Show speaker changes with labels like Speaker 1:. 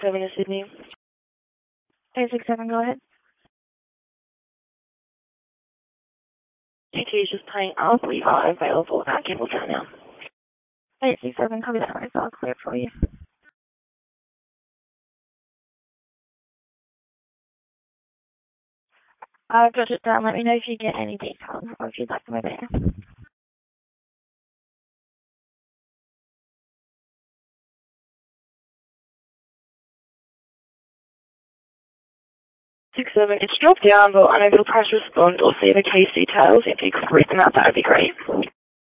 Speaker 1: 667 to Sydney.
Speaker 2: 867, go ahead.
Speaker 1: TT is just playing up. We are available at Campbelltown now.
Speaker 2: 867, copy that, right, so I'll clear it for you. I'll jot it down. Let me know if you get any details or if you'd like them over here.
Speaker 1: 667, it's dropped down, but unable to press respond or see the case details. If you could read them out, that would be great.